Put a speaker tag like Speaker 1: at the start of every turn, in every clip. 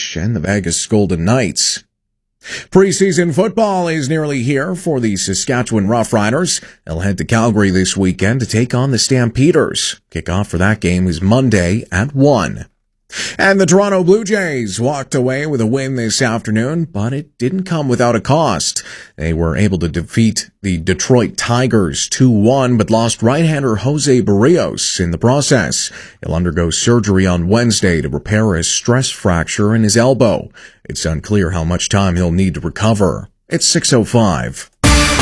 Speaker 1: Avalanche and the Vegas Golden Knights. Preseason football is nearly here for the Saskatchewan Roughriders. They'll head to Calgary this weekend to take on the Stampeders. Kickoff for that game is Monday at 1. And the Toronto Blue Jays walked away with a win this afternoon, but it didn't come without a cost. They were able to defeat the Detroit Tigers 2-1, but lost right-hander Jose Barrios in the process. He'll undergo surgery on Wednesday to repair a stress fracture in his elbow. It's unclear how much time he'll need to recover. It's 6:05.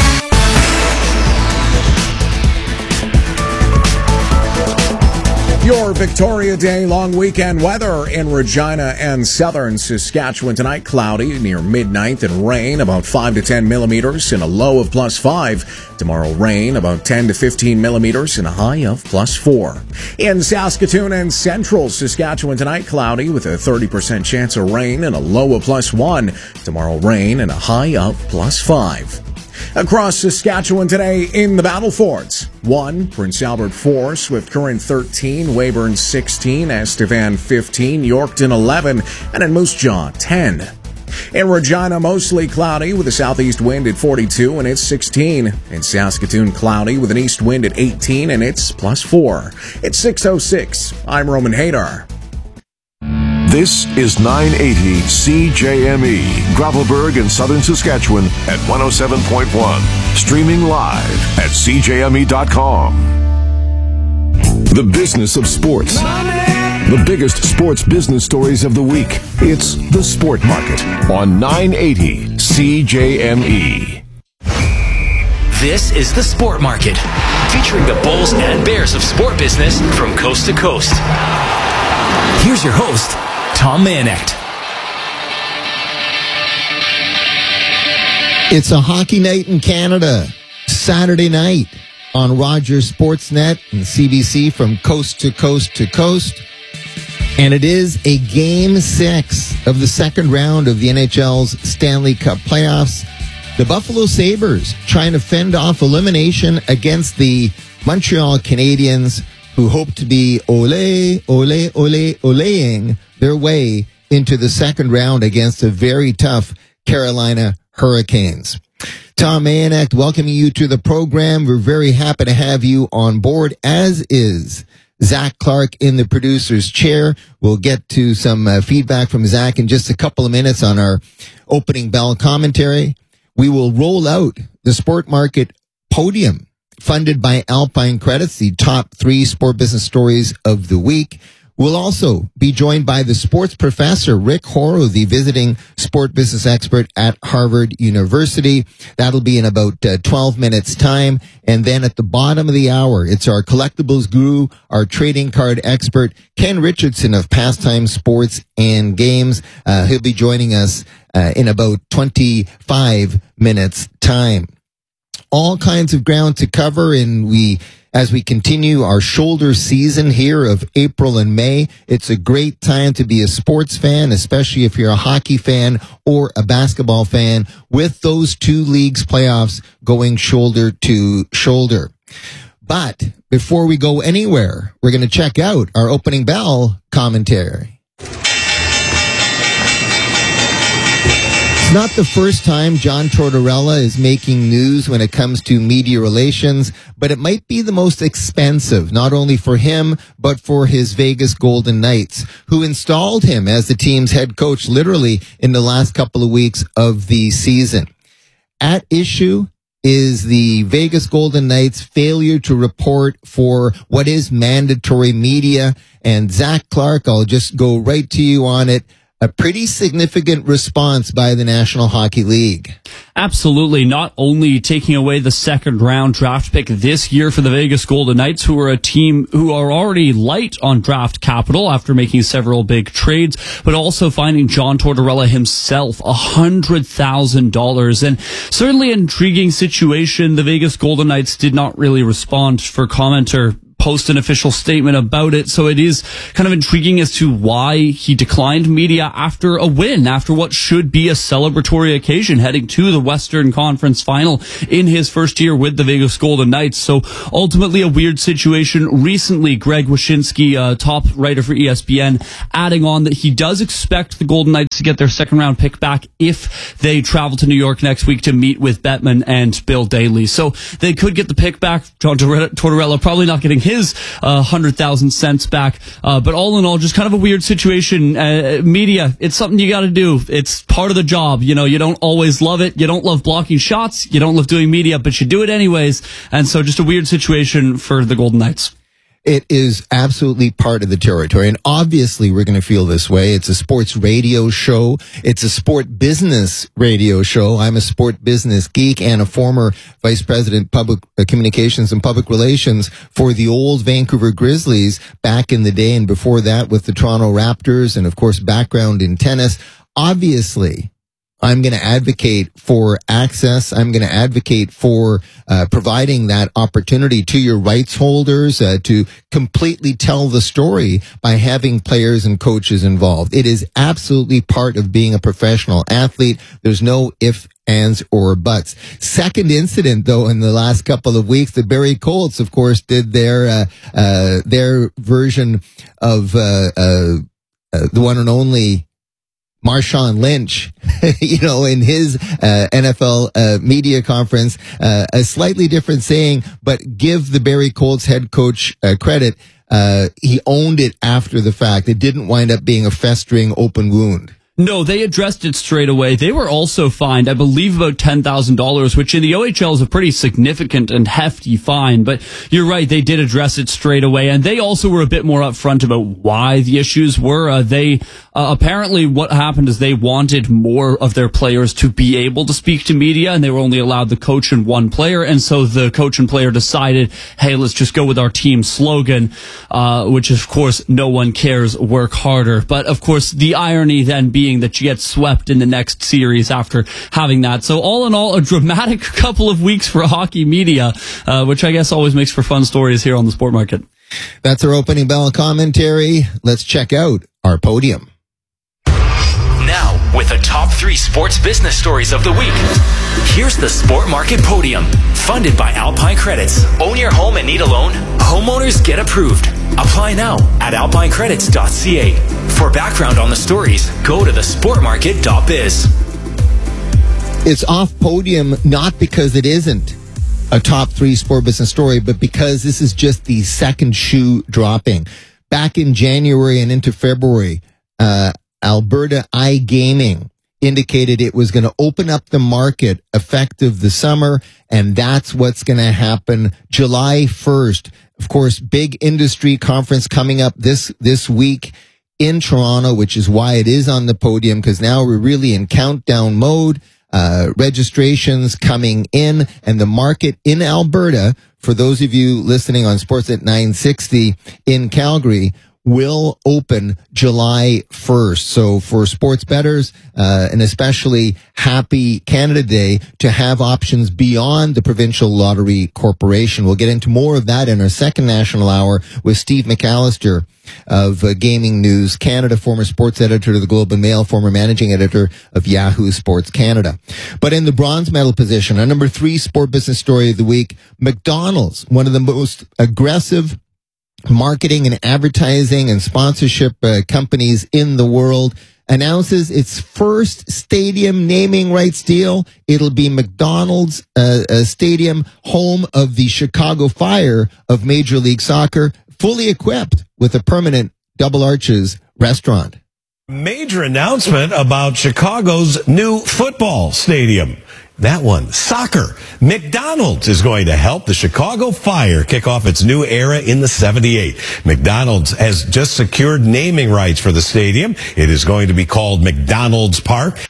Speaker 1: Your Victoria Day long weekend weather in Regina and southern Saskatchewan tonight. Cloudy near midnight and rain about 5 to 10 millimeters and a low of +5. Tomorrow rain about 10 to 15 millimeters and a high of +4. In Saskatoon and central Saskatchewan tonight, cloudy with a 30% chance of rain and a low of +1. Tomorrow rain and a high of +5. Across Saskatchewan today in the Battle Forts. 1, Prince Albert 4, Swift Current 13, Weyburn 16, Estevan 15, Yorkton 11, and in Moose Jaw 10. In Regina, mostly cloudy with a southeast wind at 42 and it's 16. In Saskatoon, cloudy with an east wind at 18 and it's +4. It's 6:06. I'm Roman Hadar.
Speaker 2: This is 980 CJME, Gravelbourg in southern Saskatchewan at 107.1. Streaming live at CJME.com. The business of sports. The biggest sports business stories of the week. It's The Sport Market on 980 CJME.
Speaker 3: This is The Sport Market, featuring the bulls and bears of sport business from coast to coast. Here's your host, Tom Manecht.
Speaker 4: It's a hockey night in Canada, Saturday night on Rogers Sportsnet and CBC from coast to coast to coast. And it is a Game 6 of the second round of the NHL's Stanley Cup playoffs. The Buffalo Sabres trying to fend off elimination against the Montreal Canadiens, who hope to be olaying their way into the second round against a very tough Carolina Hurricanes. Tom Manecht welcoming you to the program. We're very happy to have you on board, as is Zach Clark in the producer's chair. We'll get to some feedback from Zach in just a couple of minutes on our opening bell commentary. We will roll out the Sport Market Podium, funded by Alpine Credits, the top 3 sport business stories of the week. We'll also be joined by the sports professor, Rick Horrow, the visiting sport business expert at Harvard University. That'll be in about 12 minutes' time. And then at the bottom of the hour, it's our collectibles guru, our trading card expert, Ken Richardson of Pastime Sports and Games. He'll be joining us in about 25 minutes' time. All kinds of ground to cover, and as we continue our shoulder season here of April and May, it's a great time to be a sports fan, especially if you're a hockey fan or a basketball fan, with those 2 leagues playoffs going shoulder to shoulder. But before we go anywhere, we're going to check out our opening bell commentary. It's not the first time John Tortorella is making news when it comes to media relations, but it might be the most expensive, not only for him, but for his Vegas Golden Knights, who installed him as the team's head coach literally in the last couple of weeks of the season. At issue is the Vegas Golden Knights' failure to report for what is mandatory media. And Zach Clark, I'll just go right to you on it. A pretty significant response by the National Hockey League.
Speaker 5: Absolutely. Not only taking away the second round draft pick this year for the Vegas Golden Knights, who are a team who are already light on draft capital after making several big trades, but also finding John Tortorella himself $100,000. And certainly an intriguing situation. The Vegas Golden Knights did not really respond for comment or post an official statement about it. So it is kind of intriguing as to why he declined media after a win, after what should be a celebratory occasion, heading to the Western Conference Final in his first year with the Vegas Golden Knights. So ultimately a weird situation. Recently, Greg Wyshynski, top writer for ESPN, adding on that he does expect the Golden Knights to get their second round pick back if they travel to New York next week to meet with Bettman and Bill Daly. So they could get the pick back. John Tortorella probably not getting his 100,000 cents back. But all in all, just kind of a weird situation. Media, it's something you got to do. It's part of the job. You know, you don't always love it. You don't love blocking shots. You don't love doing media, but you do it anyways. And so just a weird situation for the Golden Knights.
Speaker 4: It is absolutely part of the territory. And obviously we're going to feel this way. It's a sports radio show. It's a sport business radio show. I'm a sport business geek and a former vice president, public communications and public relations for the old Vancouver Grizzlies back in the day. And before that with the Toronto Raptors and of course background in tennis. Obviously, I'm going to advocate for access. I'm going to advocate for providing that opportunity to your rights holders to completely tell the story by having players and coaches involved. It is absolutely part of being a professional athlete. There's no ifs, ands, or buts. Second incident, though, in the last couple of weeks, the Barrie Colts, of course, did their version of the one and only Marshawn Lynch, in his NFL media conference, a slightly different saying, but give the Barrie Colts head coach credit. He owned it after the fact. It didn't wind up being a festering open wound.
Speaker 5: No, they addressed it straight away. They were also fined, I believe, about $10,000, which in the OHL is a pretty significant and hefty fine. But you're right, they did address it straight away. And they also were a bit more upfront about why the issues were. Apparently what happened is they wanted more of their players to be able to speak to media, and they were only allowed the coach and one player. And so the coach and player decided, hey, let's just go with our team slogan, which of course, no one cares, work harder. But of course, the irony then being that you get swept in the next series after having that. So all in all, a dramatic couple of weeks for hockey media, which I guess always makes for fun stories here on the Sport Market.
Speaker 4: That's our opening bell commentary. Let's check out our podium.
Speaker 3: Now, with the top 3 sports business stories of the week, here's the Sport Market Podium, funded by Alpine Credits. Own your home and need a loan? Homeowners get approved. Apply now at alpinecredits.ca. For background on the stories, go to thesportmarket.biz.
Speaker 4: It's off podium not because it isn't a top 3 sport business story, but because this is just the second shoe dropping. Back in January and into February, Alberta iGaming indicated it was going to open up the market effective the summer, and that's what's going to happen July 1st. Of course, big industry conference coming up this week in Toronto, which is why it is on the podium, because now we're really in countdown mode. Registrations coming in, and the market in Alberta, for those of you listening on Sportsnet 960 in Calgary, will open July 1st. So for sports bettors, and especially happy Canada Day to have options beyond the Provincial Lottery Corporation. We'll get into more of that in our second national hour with Steve McAllister of Gaming News Canada, former sports editor of the Globe and Mail, former managing editor of Yahoo Sports Canada. But in the bronze medal position, our number 3 sport business story of the week, McDonald's, one of the most aggressive marketing and advertising and sponsorship companies in the world, announces its first stadium naming rights deal. It'll be McDonald's Stadium, home of the Chicago Fire of Major League Soccer, fully equipped with a permanent Double Arches restaurant.
Speaker 6: Major announcement about Chicago's new football stadium. That one, soccer. McDonald's is going to help the Chicago Fire kick off its new era in the 78. McDonald's has just secured naming rights for the stadium. It is going to be called McDonald's Park.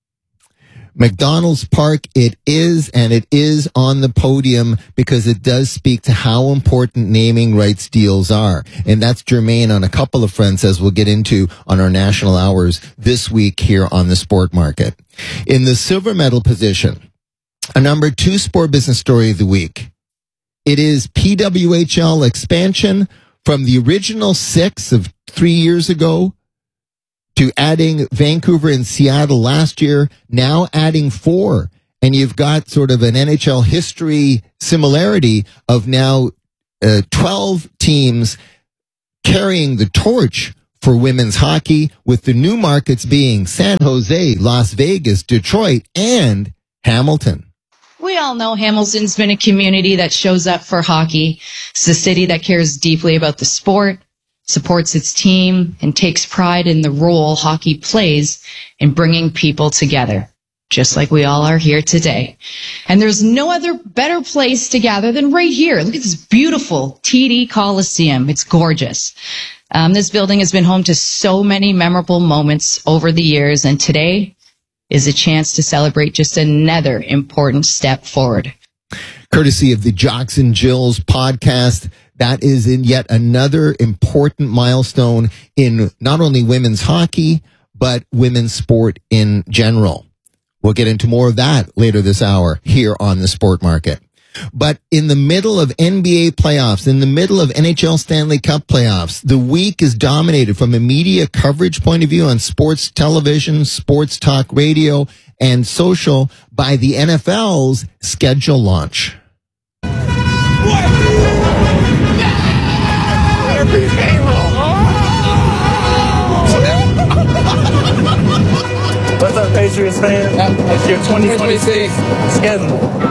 Speaker 4: McDonald's Park, it is, and it is on the podium because it does speak to how important naming rights deals are. And that's germane on a couple of fronts, as we'll get into on our national hours this week here on the Sport Market. In the silver medal position, a number 2 sport business story of the week. It is PWHL expansion from the original 6 of 3 years ago to adding Vancouver and Seattle last year, now adding 4. And you've got sort of an NHL history similarity of now 12 teams carrying the torch for women's hockey, with the new markets being San Jose, Las Vegas, Detroit, and Hamilton.
Speaker 7: We all know Hamilton's been a community that shows up for hockey. It's a city that cares deeply about the sport, supports its team, and takes pride in the role hockey plays in bringing people together, just like we all are here today. And there's no other better place to gather than right here. Look at this beautiful TD Coliseum. It's gorgeous. This building has been home to so many memorable moments over the years, and today is a chance to celebrate just another important step forward.
Speaker 4: Courtesy of the Jocks and Jills podcast, that is in yet another important milestone in not only women's hockey, but women's sport in general. We'll get into more of that later this hour here on the Sport Market. But in the middle of NBA playoffs, in the middle of NHL Stanley Cup playoffs, the week is dominated from a media coverage point of view on sports television, sports talk radio, and social by the NFL's schedule launch.
Speaker 8: What's up, Patriots fans? It's your 2026 schedule.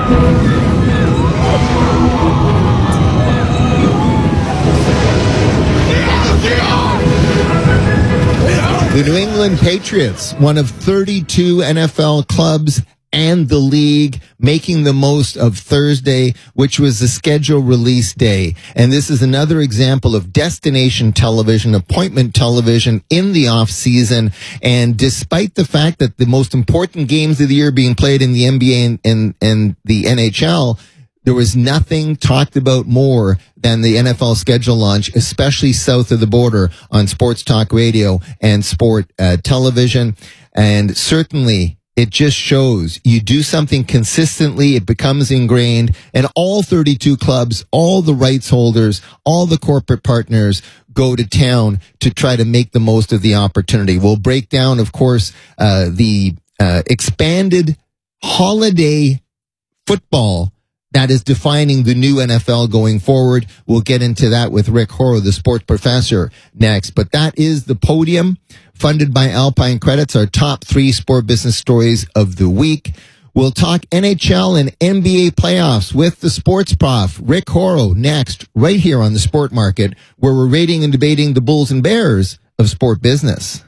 Speaker 4: The New England Patriots, one of 32 NFL clubs and the league, making the most of Thursday, which was the schedule release day. And this is another example of destination television, appointment television in the off season. And despite the fact that the most important games of the year being played in the NBA and the NHL, there was nothing talked about more than the NFL schedule launch, especially south of the border on sports talk radio and sport television. And certainly it just shows you do something consistently, it becomes ingrained, and all 32 clubs, all the rights holders, all the corporate partners go to town to try to make the most of the opportunity. We'll break down, of course, the expanded holiday football that is defining the new NFL going forward. We'll get into that with Rick Horrow, the sports professor, next. But that is the podium, funded by Alpine Credits, our top 3 sport business stories of the week. We'll talk NHL and NBA playoffs with the sports prof, Rick Horrow, next, right here on the Sport Market, where we're rating and debating the Bulls and Bears of sport business.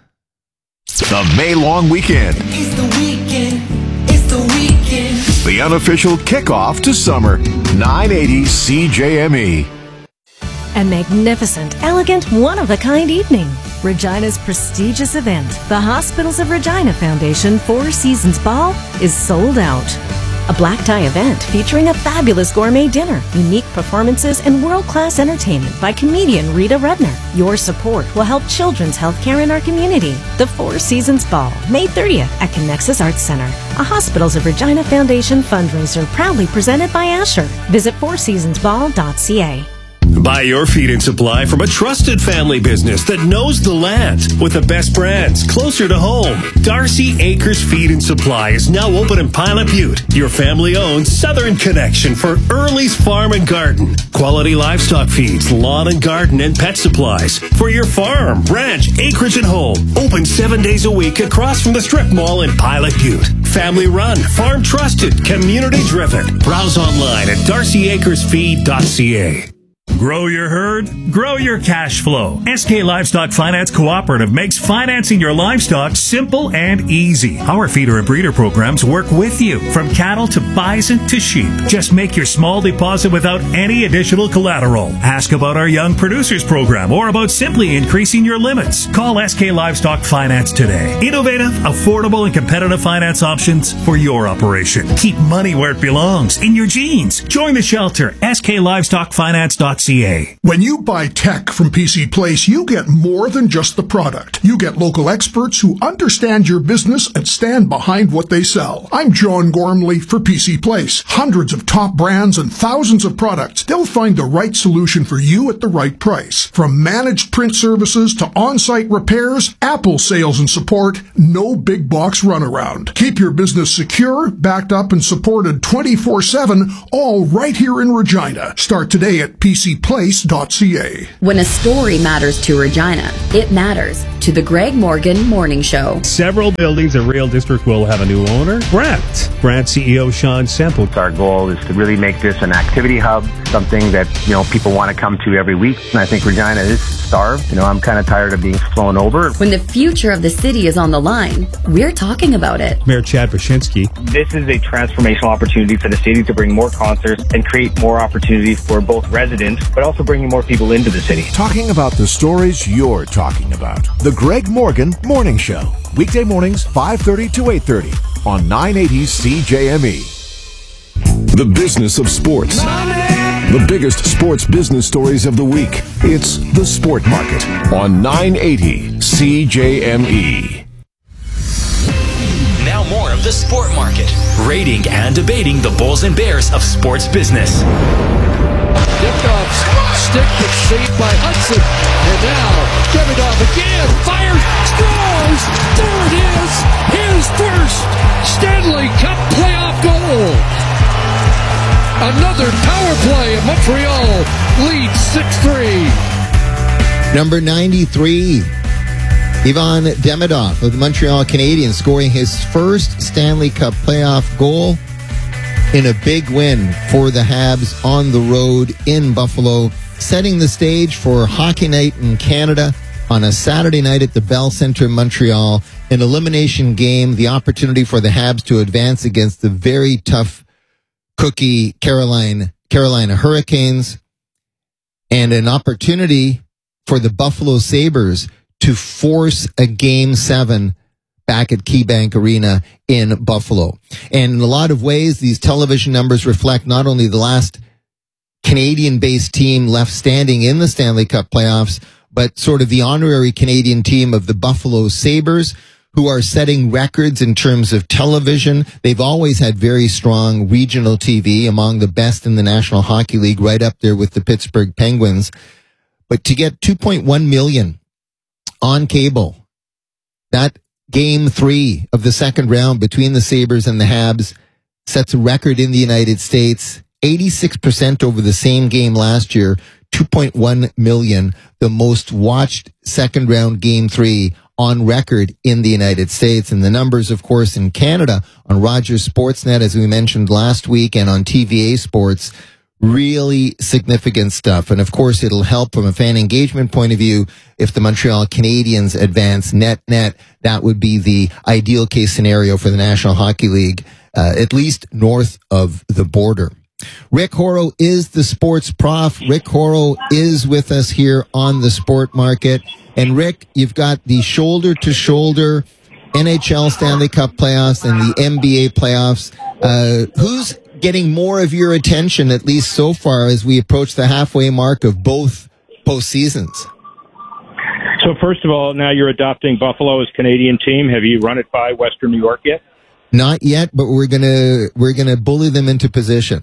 Speaker 2: The May long weekend.
Speaker 9: It's the weekend. It's the weekend.
Speaker 2: The unofficial kickoff to summer. 980 CJME.
Speaker 10: A magnificent, elegant, one-of-a-kind evening. Regina's prestigious event, the Hospitals of Regina Foundation Four Seasons Ball, is sold out. A black tie event featuring a fabulous gourmet dinner, unique performances, and world-class entertainment by comedian Rita Rudner. Your support will help children's health care in our community. The Four Seasons Ball, May 30th at Connexus Arts Center, a Hospitals of Regina Foundation fundraiser proudly presented by Asher. Visit fourseasonsball.ca.
Speaker 11: Buy your feed and supply from a trusted family business that knows the land with the best brands closer to home. Darcy Acres Feed and Supply is now open in Pilot Butte, your family-owned Southern connection for Early's Farm and Garden. Quality livestock feeds, lawn and garden, and pet supplies for your farm, ranch, acreage, and home. Open 7 days a week across from the Strip Mall in Pilot Butte. Family run, farm trusted, community driven. Browse online at darcyacresfeed.ca.
Speaker 12: Grow your herd, grow your cash flow. SK Livestock Finance Cooperative makes financing your livestock simple and easy. Our feeder and breeder programs work with you, from cattle to bison to sheep. Just make your small deposit without any additional collateral. Ask about our Young Producers Program or about simply increasing your limits. Call SK Livestock Finance today. Innovative, affordable, and competitive finance options for your operation. Keep money where it belongs, in your jeans. Join the shelter, sklivestockfinance.ca. PCPlace.ca.
Speaker 13: When you buy tech from PC Place, you get more than just the product. You get local experts who understand your business and stand behind what they sell. I'm John Gormley for PC Place. Hundreds of top brands and thousands of products. They'll find the right solution for you at the right price. From managed print services to on-site repairs, Apple sales and support, no big box runaround. Keep your business secure, backed up and supported 24/7, all right here in Regina. Start today at PCPlace.ca.
Speaker 14: When a story matters to Regina, it matters to the Greg Morgan Morning Show.
Speaker 11: Several buildings of Rail District will have a new owner. Brant CEO Sean Semple.
Speaker 15: Our goal is to really make this an activity hub, something that, people want to come to every week. And I think Regina is starved. I'm kind of tired of being flown over.
Speaker 14: When the future of the city is on the line, we're talking about it.
Speaker 11: Mayor Chad Wyszynski.
Speaker 16: This is a transformational opportunity for the city to bring more concerts and create more opportunities for both residents, but also bringing more people into the city.
Speaker 2: Talking about the stories you're talking about. The Greg Morgan Morning Show. Weekday mornings, 5:30 to 8:30 on 980 CJME. The business of sports. The biggest sports business stories of the week. It's the Sport Market on 980 CJME.
Speaker 3: Now more of the Sport Market, rating and debating the Bulls and Bears of sports business.
Speaker 17: Dipped off, stick but saved by Hudson. And now, Davidoff again, fires, scores! There it is! His first Stanley Cup playoff goal! Another power play, and Montreal leads 6-3.
Speaker 4: Number 93, Ivan Demidov of the Montreal Canadiens, scoring his first Stanley Cup playoff goal in a big win for the Habs on the road in Buffalo, setting the stage for Hockey Night in Canada on a Saturday night at the Bell Centre in Montreal. An elimination game, the opportunity for the Habs to advance against the very tough cookie Carolina Hurricanes, and an opportunity for the Buffalo Sabres to force a Game 7 back at KeyBank Arena in Buffalo. And in a lot of ways, these television numbers reflect not only the last Canadian-based team left standing in the Stanley Cup playoffs, but sort of the honorary Canadian team of the Buffalo Sabres, who are setting records in terms of television. They've always had very strong regional TV, among the best in the National Hockey League, right up there with the Pittsburgh Penguins. But to get 2.1 million on cable, that Game 3 of the second round between the Sabres and the Habs sets a record in the United States. 86% over the same game last year, 2.1 million, the most watched second round Game 3 on record in the United States. And the numbers, of course, in Canada on Rogers Sportsnet, as we mentioned last week, and on TVA Sports, really significant stuff. And of course, it'll help from a fan engagement point of view if the Montreal Canadiens advance net. That would be the ideal case scenario for the National Hockey League, at least north of the border. Rick Horrow is the sports prof. Rick Horrow is with us here on the Sport Market. And Rick, you've got the shoulder-to-shoulder NHL Stanley Cup playoffs and the NBA playoffs. Who's getting more of your attention, at least so far, as we approach the halfway mark of both postseasons?
Speaker 18: So first of all, now you're adopting Buffalo as Canadian team. Have you run it by Western New York yet?
Speaker 4: Not yet, but we're gonna bully them into position.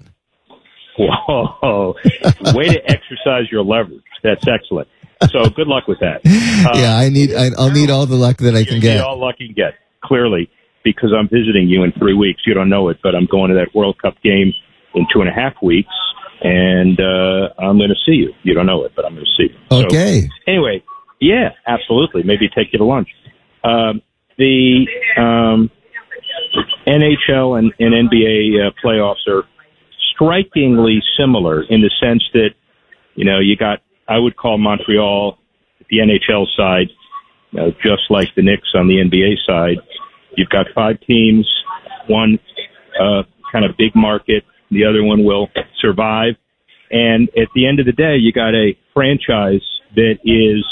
Speaker 18: Whoa! Way to exercise your leverage. That's excellent. So good luck with that.
Speaker 4: Yeah, I'll need all the luck that I can get.
Speaker 18: All luck you can get, clearly, because I'm visiting you in 3 weeks. You don't know it, but I'm going to that World Cup game in 2.5 weeks, and I'm going to see you. You don't know it, but I'm going to see you.
Speaker 4: Okay.
Speaker 18: So, anyway, yeah, absolutely. Maybe take you to lunch. The NHL and NBA playoffs are strikingly similar in the sense that, you got, I would call Montreal, the NHL side, just like the Knicks on the NBA side. You've got 5 teams, one kind of big market, the other one will survive. And at the end of the day, you got a franchise that is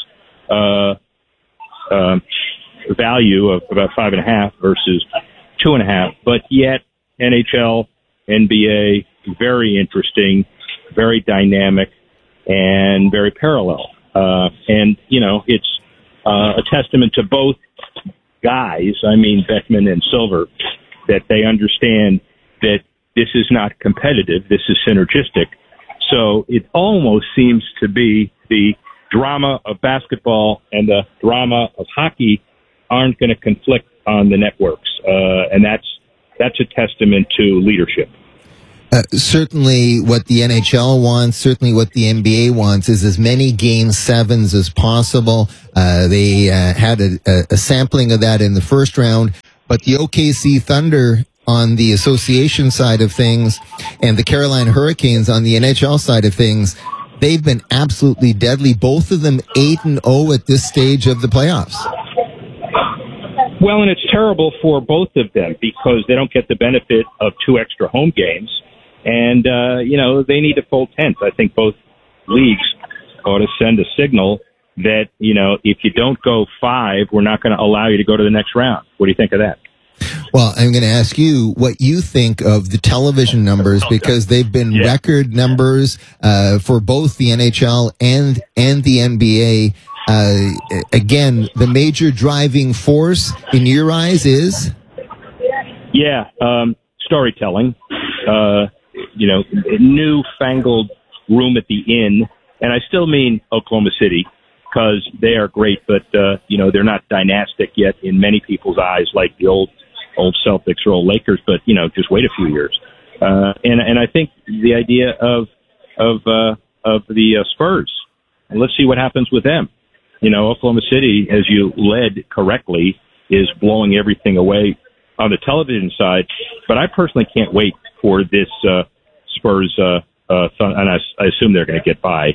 Speaker 18: value of about 5.5 versus 2.5, but yet NHL, NBA, very interesting, very dynamic. and very parallel. And, it's a testament to both guys, Beckman and Silver, that they understand that this is not competitive, this is synergistic. So it almost seems to be the drama of basketball and the drama of hockey aren't going to conflict on the networks. And that's a testament to leadership.
Speaker 4: Certainly what the NHL wants, certainly what the NBA wants is as many Game 7s as possible. They had a sampling of that in the first round, but the OKC Thunder on the association side of things and the Carolina Hurricanes on the NHL side of things, they've been absolutely deadly. Both of them 8-0 at this stage of the playoffs.
Speaker 18: Well, and it's terrible for both of them because they don't get the benefit of 2 extra home games. And, they need a full tent. I think both leagues ought to send a signal that, if you don't go 5, we're not going to allow you to go to the next round. What do you think of that?
Speaker 4: Well, I'm going to ask you what you think of the television numbers because they've been record numbers for both the NHL and the NBA. Again, the major driving force in your eyes is?
Speaker 18: Yeah, storytelling. Newfangled room at the inn. And I still mean Oklahoma City because they are great, but, they're not dynastic yet in many people's eyes like the old Celtics or old Lakers, but, just wait a few years. And I think the idea of the Spurs, and let's see what happens with them. Oklahoma City, as you led correctly, is blowing everything away on the television side, but I personally can't wait for this Spurs, and I assume they're going to get by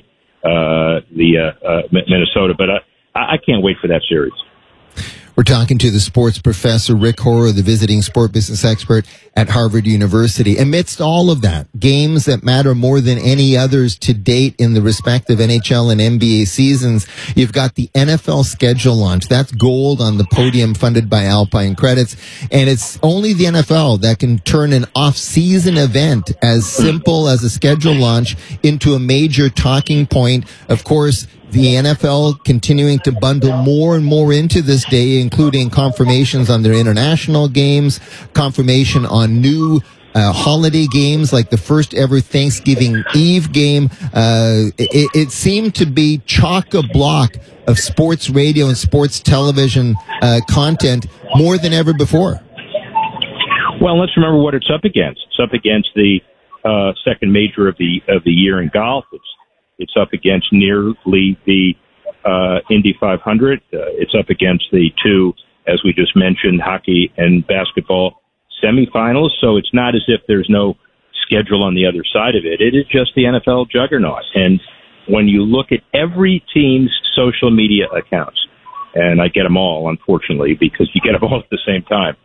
Speaker 18: Minnesota, but I can't wait for that series.
Speaker 4: We're talking to the sports professor, Rick Horrow, the visiting sport business expert at Harvard University. Amidst all of that, games that matter more than any others to date in the respective NHL and NBA seasons, you've got the NFL schedule launch. That's gold on the podium funded by Alpine Credits. And it's only the NFL that can turn an off-season event as simple as a schedule launch into a major talking point. Of course, the NFL continuing to bundle more and more into this day, including confirmations on their international games, confirmation on new holiday games like the first ever Thanksgiving Eve game. It seemed to be chock-a-block of sports radio and sports television content more than ever before.
Speaker 18: Well, let's remember what it's up against. It's up against the second major of the year in golf. It's up against nearly the Indy 500. It's up against the 2, as we just mentioned, hockey and basketball semifinals. So it's not as if there's no schedule on the other side of it. It is just the NFL juggernaut. And when you look at every team's social media accounts, and I get them all, unfortunately, because you get them all at the same time,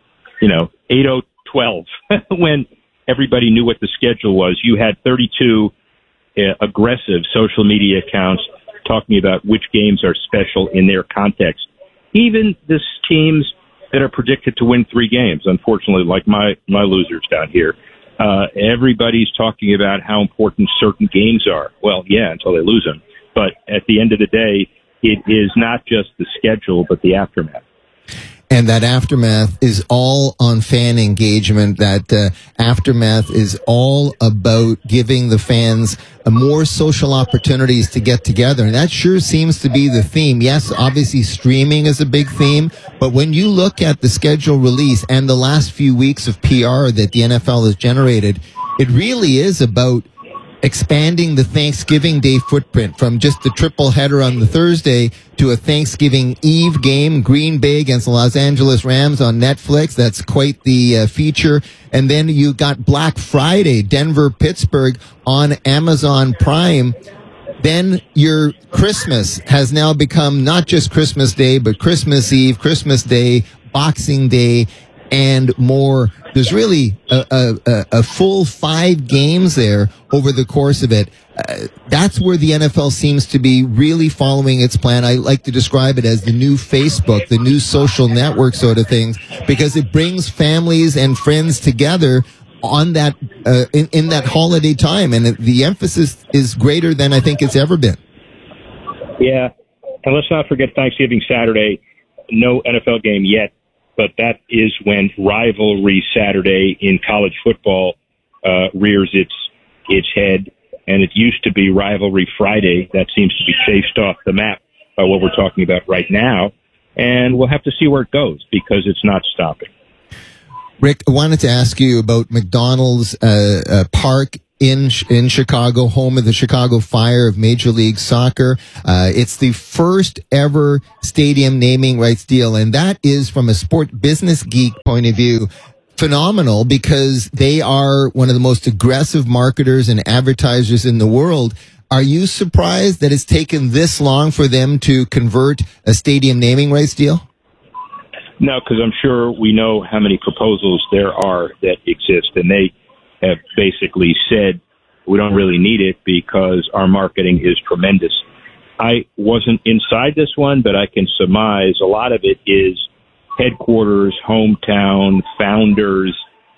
Speaker 18: 8-0-12, when everybody knew what the schedule was, you had 32 aggressive social media accounts talking about which games are special in their context. Even the teams that are predicted to win 3 games, unfortunately, like my losers down here, everybody's talking about how important certain games are. Well, yeah, until they lose them. But at the end of the day, it is not just the schedule, but the aftermath.
Speaker 4: And that aftermath is all on fan engagement. That aftermath is all about giving the fans more social opportunities to get together. And that sure seems to be the theme. Yes, obviously streaming is a big theme. But when you look at the schedule release and the last few weeks of PR that the NFL has generated, it really is about expanding the Thanksgiving Day footprint from just the triple header on the Thursday to a Thanksgiving Eve game, Green Bay against the Los Angeles Rams on Netflix. That's quite the feature. And then you got Black Friday, Denver-Pittsburgh on Amazon Prime. Then your Christmas has now become not just Christmas Day, but Christmas Eve, Christmas Day, Boxing Day, and more. There's really a full 5 games there over the course of it. That's where the NFL seems to be really following its plan. I like to describe it as the new Facebook, the new social network sort of things, because it brings families and friends together on that in that holiday time, and the emphasis is greater than I think it's ever been.
Speaker 18: Yeah, and let's not forget Thanksgiving Saturday. No NFL game yet, but that is when Rivalry Saturday in college football rears its head, and it used to be Rivalry Friday. That seems to be chased off the map by what we're talking about right now, and we'll have to see where it goes because it's not stopping.
Speaker 4: Rick, I wanted to ask you about McDonald's Park in Chicago, home of the Chicago Fire of Major League Soccer. It's the first ever stadium naming rights deal, and that is, from a sport business geek point of view, phenomenal because they are one of the most aggressive marketers and advertisers in the world. Are you surprised that it's taken this long for them to convert a stadium naming rights deal?
Speaker 18: No, because I'm sure we know how many proposals there are that exist, and they have basically said we don't really need it because our marketing is tremendous. I wasn't inside this one, but I can surmise a lot of it is headquarters, hometown, founders,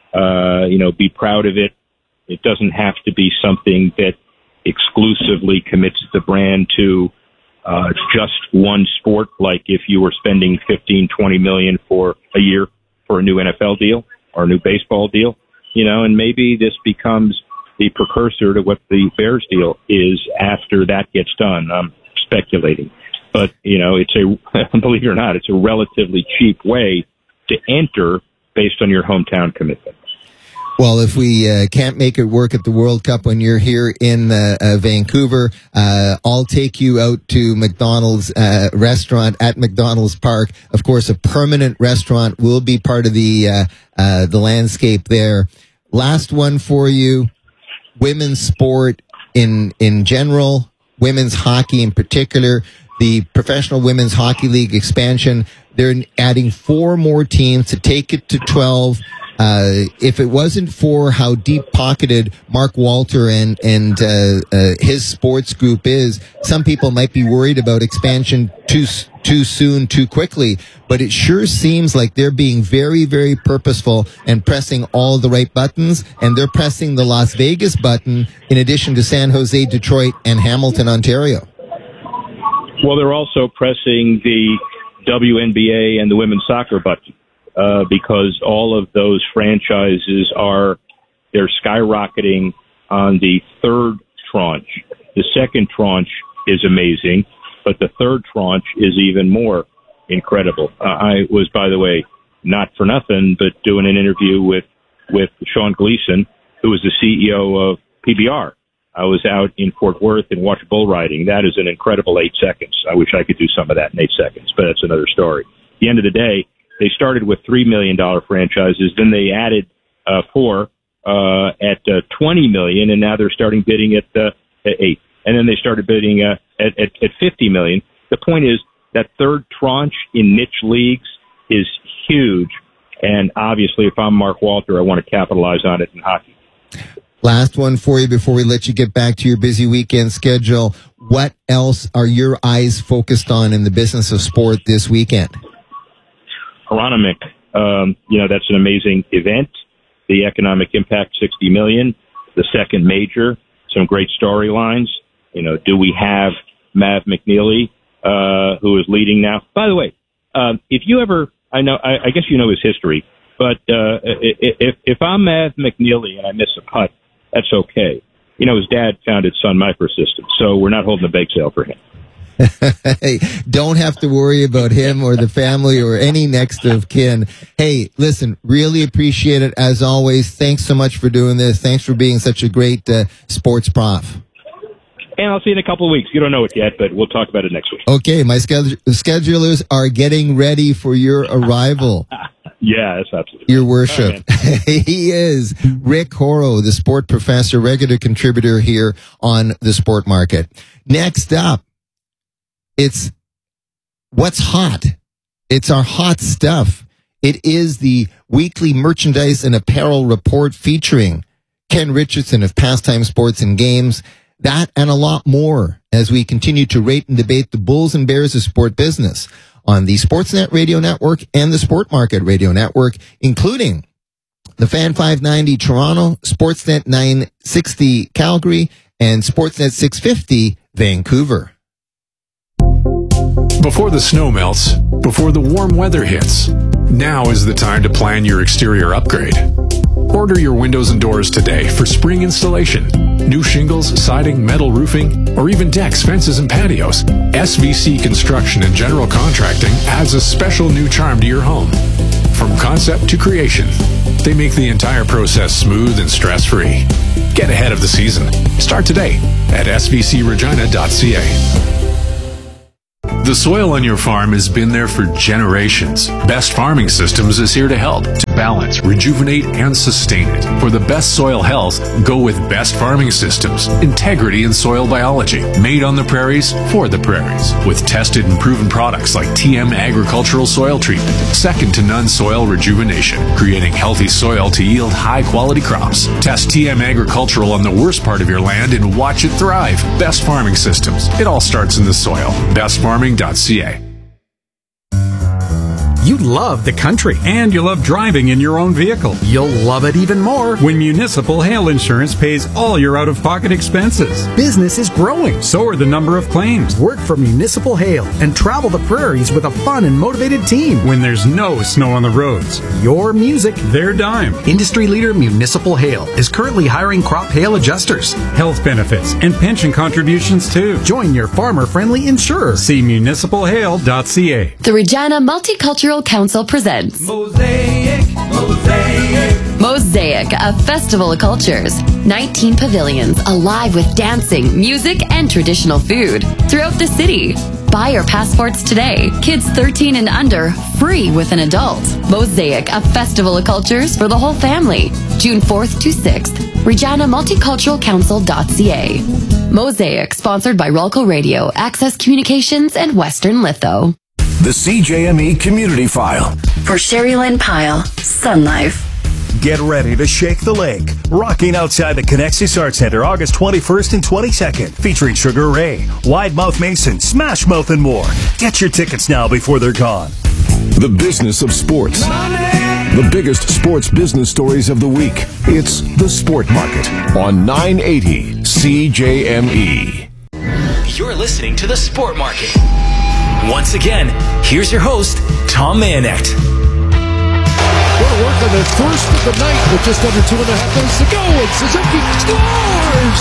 Speaker 18: be proud of it. It doesn't have to be something that exclusively commits the brand to just one sport, like if you were spending $15-20 million for a year for a new NFL deal or a new baseball deal, and maybe this becomes the precursor to what the Bears deal is after that gets done. I'm speculating, but it's believe it or not, it's a relatively cheap way to enter based on your hometown commitment.
Speaker 4: Well, if we can't make it work at the World Cup when you're here in Vancouver, I'll take you out to McDonald's restaurant at McDonald's Park. Of course, a permanent restaurant will be part of the landscape there. Last one for you: women's sport in general, women's hockey in particular. The Professional Women's Hockey League expansion. They're adding 4 more teams to take it to 12. If it wasn't for how deep-pocketed Mark Walter and his sports group is, some people might be worried about expansion too soon, too quickly. But it sure seems like they're being very, very purposeful and pressing all the right buttons. And they're pressing the Las Vegas button in addition to San Jose, Detroit, and Hamilton, Ontario.
Speaker 18: Well, they're also pressing the WNBA and the women's soccer button. Because all of those franchises they're skyrocketing on the third tranche. The second tranche is amazing, but the third tranche is even more incredible. I was, by the way, not for nothing, but doing an interview with Sean Gleason, who was the CEO of PBR. I was out in Fort Worth and watched bull riding. That is an incredible 8 seconds. I wish I could do some of that in 8 seconds, but that's another story. At the end of the day, they started with $3 million franchises. Then they added 4 at $20 million, and now they're starting bidding at 8. And then they started bidding at $50 million. The point is that third tranche in niche leagues is huge, and obviously, if I'm Mark Walter, I want to capitalize on it in hockey.
Speaker 4: Last one for you before we let you get back to your busy weekend schedule. What else are your eyes focused on in the business of sport this weekend?
Speaker 18: Aronimink, that's an amazing event. The economic impact, $60 million. The second major, some great storylines. Do we have Mav McNeely, who is leading now? By the way, if you ever, I guess you know his history, but if I'm Mav McNeely and I miss a putt, that's okay. His dad founded Sun Microsystems, so we're not holding a bake sale for him.
Speaker 4: Hey, don't have to worry about him or the family or any next of kin. Hey, listen, really appreciate it as always. Thanks so much for doing this. Thanks for being such a great sports prof.
Speaker 18: And I'll see you in a couple of weeks. You don't know it yet, but we'll talk about it next week.
Speaker 4: Okay, my schedulers are getting ready for your arrival.
Speaker 18: Yeah, that's absolutely.
Speaker 4: Your worship. Right, he is Rick Horrow, the sport professor, regular contributor here on The Sport Market. Next up, it's what's hot. It's our hot stuff. It is the weekly merchandise and apparel report featuring Ken Richardson of Pastime Sports and Games. That and a lot more as we continue to rate and debate the bulls and bears of sport business on the Sportsnet Radio Network and the Sport Market Radio Network, including the Fan 590 Toronto, Sportsnet 960 Calgary, and Sportsnet 650 Vancouver.
Speaker 19: Before the snow melts, before the warm weather hits, now is the time to plan your exterior upgrade. Order your windows and doors today for spring installation. New shingles, siding, metal roofing, or even decks, fences, and patios. SVC Construction and General Contracting adds a special new charm to your home. From concept to creation, they make the entire process smooth and stress-free. Get ahead of the season. Start today at svcregina.ca. The soil on your farm has been there for generations. Best Farming Systems is here to help, to balance, rejuvenate, and sustain it. For the best soil health, go with Best Farming Systems. Integrity in soil biology. Made on the prairies, for the prairies. With tested and proven products like TM Agricultural Soil Treatment. Second to none soil rejuvenation. Creating healthy soil to yield high-quality crops. Test TM Agricultural on the worst part of your land and watch it thrive. Best Farming Systems. It all starts in the soil. BestFarming.ca.
Speaker 20: You love the country and you love driving in your own vehicle. You'll love it even more when Municipal Hail Insurance pays all your out-of-pocket expenses. Business is growing, so are the number of claims. Work for Municipal Hail and travel the prairies with a fun and motivated team when there's no snow on the roads. Your music, their dime. Industry leader Municipal Hail is currently hiring crop hail adjusters, health benefits, and pension contributions too. Join your farmer-friendly insurer. See municipalhail.ca.
Speaker 14: The Regina Multicultural Council presents
Speaker 9: Mosaic,
Speaker 14: a festival of cultures. 19 pavilions alive with dancing, music, and traditional food throughout the city. Buy your passports today. Kids 13 and under, free with an adult. Mosaic, a festival of cultures for the whole family. June 4th to 6th. ReginaMulticulturalCouncil.ca. Mosaic, sponsored by Rolco Radio, Access Communications, and Western Litho.
Speaker 2: The CJME Community File.
Speaker 14: For Sherry Lynn Pyle, Sun Life.
Speaker 21: Get ready to shake the lake. Rocking outside the Connexus Arts Center, August 21st and 22nd. Featuring Sugar Ray, Wide Mouth Mason, Smash Mouth, and more. Get your tickets now before they're gone.
Speaker 2: The business of sports. The biggest sports business stories of the week. It's The Sport Market on 980 CJME.
Speaker 3: You're listening to The Sport Market. Once again, here's your host, Tom Mayenknecht.
Speaker 17: Go to work on the first of the night with just under 2.5 minutes to go, and Suzuki scores!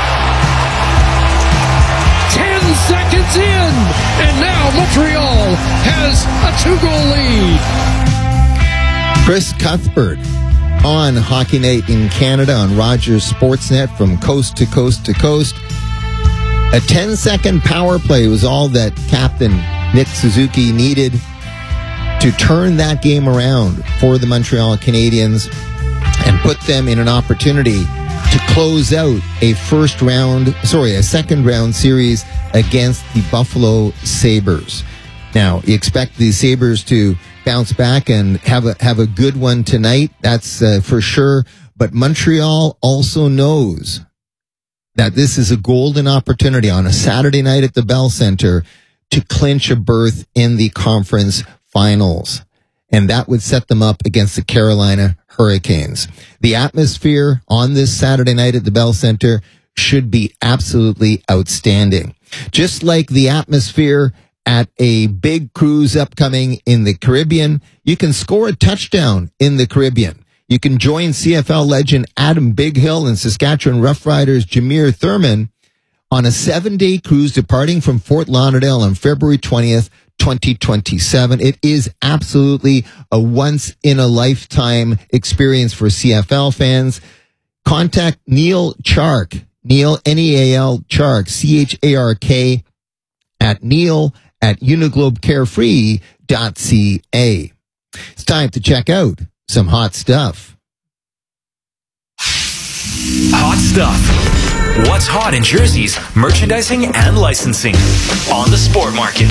Speaker 17: 10 seconds in, and now Montreal has a 2-goal lead.
Speaker 4: Chris Cuthbert on Hockey Night in Canada on Rogers Sportsnet from coast to coast to coast. A 10-second power play was all that Captain Nick Suzuki needed to turn that game around for the Montreal Canadiens and put them in an opportunity to close out a second round series against the Buffalo Sabres. Now, you expect the Sabres to bounce back and have a good one tonight. That's for sure. But Montreal also knows that this is a golden opportunity on a Saturday night at the Bell Center to clinch a berth in the conference finals. And that would set them up against the Carolina Hurricanes. The atmosphere on this Saturday night at the Bell Center should be absolutely outstanding. Just like the atmosphere at a big cruise upcoming in the Caribbean, you can score a touchdown in the Caribbean. You can join CFL legend Adam Bighill and Saskatchewan Roughriders Jameer Thurman on a 7-day cruise departing from Fort Lauderdale on February 20th, 2027. It is absolutely a once-in-a-lifetime experience for CFL fans. Contact Neil Chark, Neil, Neal Chark, Chark, at Neil@UniglobeCarefree.ca. It's time to check out some hot stuff.
Speaker 3: Hot stuff. What's hot in jerseys, merchandising, and licensing on the Sport Market.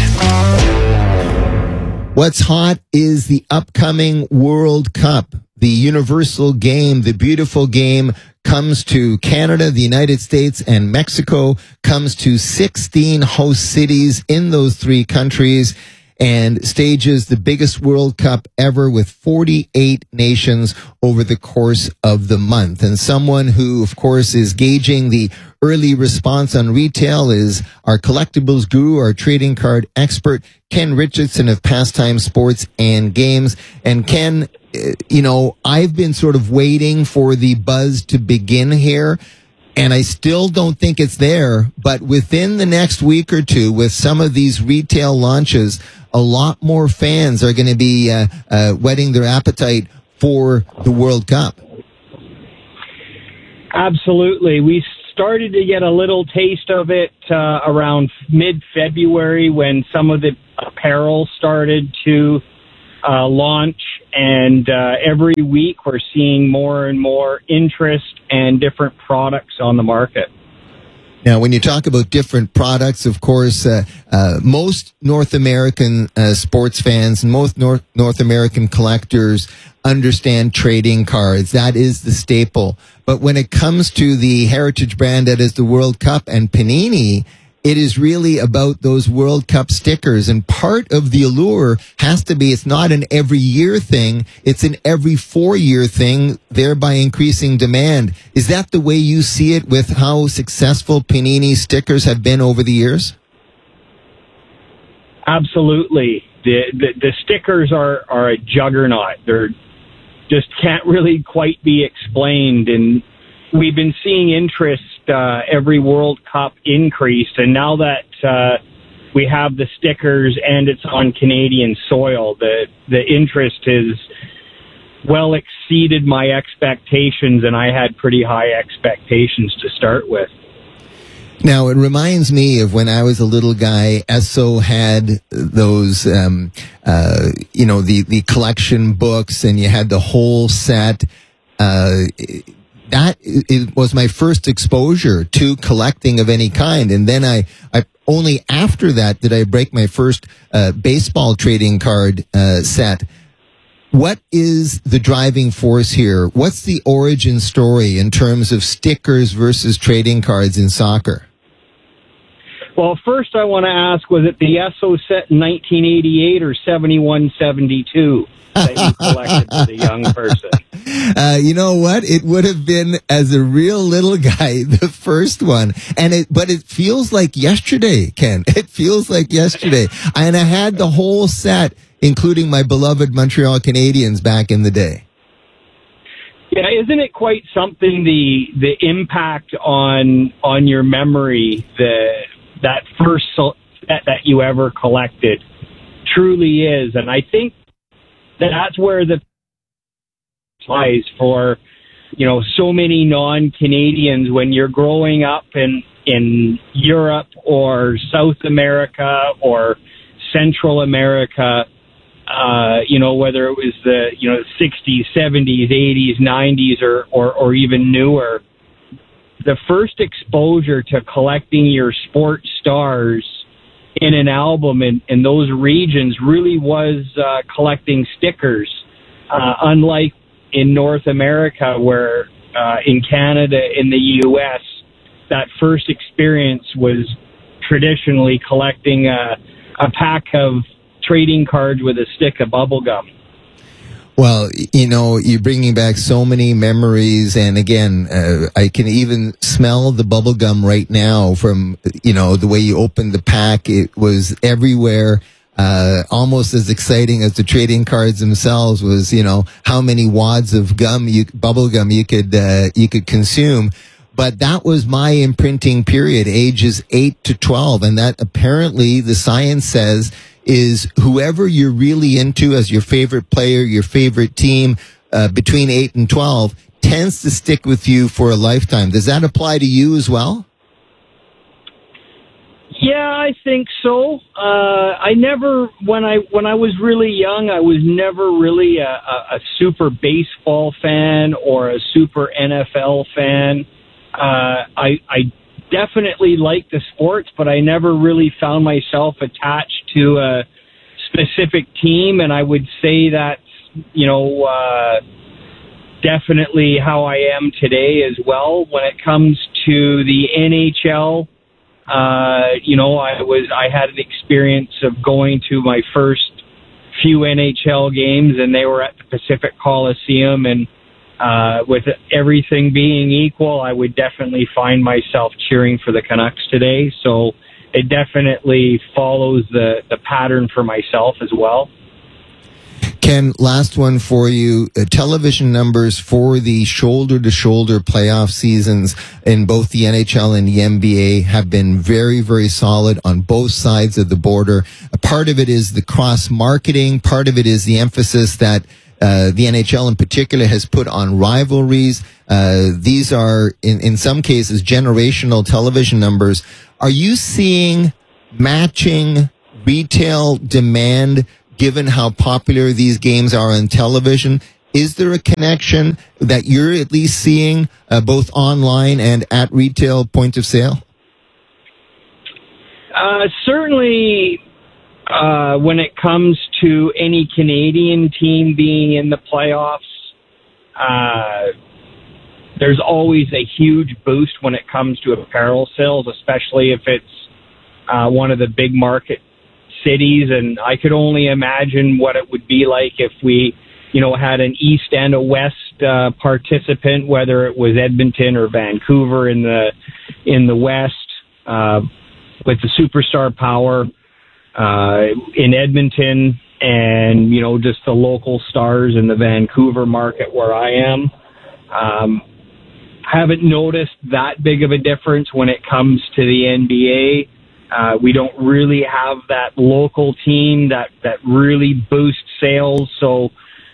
Speaker 4: What's hot is the upcoming World Cup. The universal game, the beautiful game, comes to Canada, the United States, and Mexico, comes to 16 host cities in those three countries. and stages the biggest World Cup ever with 48 nations over the course of the month. And someone who, of course, is gauging the early response on retail is our collectibles guru, our trading card expert, Ken Richardson of Pastime Sports and Games. And Ken, I've been sort of waiting for the buzz to begin here, and I still don't think it's there. But within the next week or two, with some of these retail launches, a lot more fans are going to be whetting their appetite for the World Cup.
Speaker 16: Absolutely. We started to get a little taste of it around mid-February when some of the apparel started to launch, and every week we're seeing more and more interest and different products on the market.
Speaker 4: Now, when you talk about different products, of course, most North American sports fans and most North American collectors understand trading cards. That is the staple. But when it comes to the heritage brand that is the World Cup and Panini, it is really about those World Cup stickers. And part of the allure has to be, it's not an every year thing, it's an every 4-year thing, thereby increasing demand. Is that the way you see it with how successful Panini stickers have been over the years?
Speaker 16: Absolutely. The stickers are a juggernaut. They're just can't really quite be explained. And we've been seeing interest every World Cup increased, and now that we have the stickers and it's on Canadian soil, the interest has well exceeded my expectations, and I had pretty high expectations to start with.
Speaker 4: Now, it reminds me of when I was a little guy, Esso had those, the collection books, and you had the whole set. That was my first exposure to collecting of any kind. And then I only after that did I break my first baseball trading card set. What is the driving force here? What's the origin story in terms of stickers versus trading cards in soccer?
Speaker 16: Well, first I want to ask, was it the Esso set in 1988 or 71-72 that you collected as a young person?
Speaker 4: You know what? It would have been, as a real little guy, the first one. But it feels like yesterday, Ken. It feels like yesterday. And I had the whole set, including my beloved Montreal Canadiens back in the day.
Speaker 16: Yeah, isn't it quite something, the impact on your memory, that first set that you ever collected truly is. And I think that's where the lies for, so many non-Canadians when you're growing up in Europe or South America or Central America, whether it was the, 60s, 70s, 80s, 90s, or even newer. The first exposure to collecting your sports stars in an album in those regions really was collecting stickers, unlike in North America, where in Canada, in the U.S., that first experience was traditionally collecting a pack of trading cards with a stick of bubble gum.
Speaker 4: Well, you're bringing back so many memories, and again, I can even smell the bubble gum right now from, the way you opened the pack. It was everywhere. Almost as exciting as the trading cards themselves was, how many wads of bubble gum you could consume. But that was my imprinting period, ages 8 to 12, and that apparently the science says is whoever you're really into as your favorite player, your favorite team, between 8 and 12 tends to stick with you for a lifetime. Does that apply to you as well?
Speaker 16: Yeah, I think so. I never, when I was really young, I was never really a super baseball fan or a super NFL fan. I definitely liked the sports, but I never really found myself attached to a specific team, and I would say that's, definitely how I am today as well. When it comes to the NHL, I had an experience of going to my first few NHL games, and they were at the Pacific Coliseum, and with everything being equal, I would definitely find myself cheering for the Canucks today. So it definitely follows the pattern for myself as well.
Speaker 4: Ken, last one for you. Television numbers for the shoulder-to-shoulder playoff seasons in both the NHL and the NBA have been very, very solid on both sides of the border. A part of it is the cross-marketing. Part of it is the emphasis that the NHL in particular has put on rivalries. These are, in some cases, generational television numbers. Are you seeing matching retail demand given how popular these games are on television? Is there a connection that you're at least seeing both online and at retail point of sale?
Speaker 16: Certainly, when it comes to any Canadian team being in the playoffs, there's always a huge boost when it comes to apparel sales, especially if it's one of the big market cities. And I could only imagine what it would be like if we, had an East and a West participant, whether it was Edmonton or Vancouver in the West, with the superstar power in Edmonton, and just the local stars in the Vancouver market where I am. Haven't noticed that big of a difference when it comes to the NBA. We don't really have that local team that really boosts sales. So,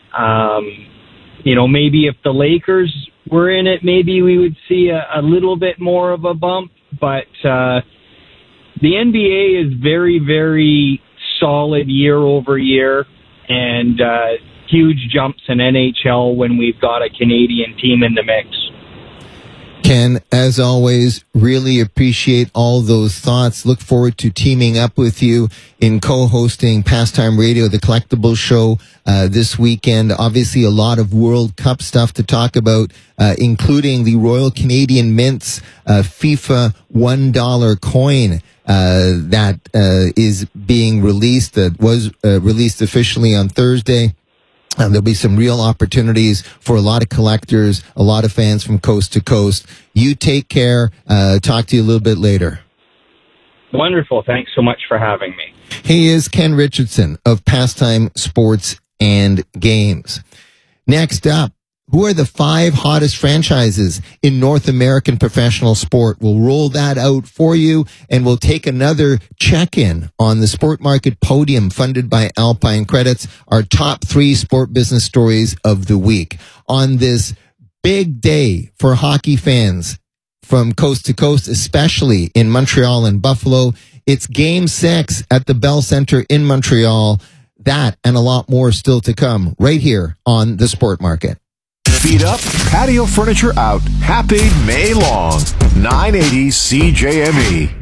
Speaker 16: maybe if the Lakers were in it, maybe we would see a little bit more of a bump. But the NBA is very, very solid year over year, and huge jumps in NHL when we've got a Canadian team in the mix.
Speaker 4: Ken, as always, really appreciate all those thoughts. Look forward to teaming up with you in co-hosting Pastime Radio, the collectibles show, this weekend. Obviously, a lot of World Cup stuff to talk about, including the Royal Canadian Mint's FIFA $1 coin that is being released, that was released officially on Thursday. There'll be some real opportunities for a lot of collectors, a lot of fans from coast to coast. You take care. Talk to you a little bit later.
Speaker 16: Wonderful. Thanks so much for having me.
Speaker 4: He is Ken Richardson of Pastime Sports and Games. Next up, who are the 5 hottest franchises in North American professional sport? We'll roll that out for you, and we'll take another check-in on the Sport Market Podium funded by Alpine Credits, our top 3 sport business stories of the week. On this big day for hockey fans from coast to coast, especially in Montreal and Buffalo, it's Game 6 at the Bell Centre in Montreal. That and a lot more still to come right here on the Sport Market.
Speaker 2: Feet up, patio furniture out. Happy May long. 980 CJME.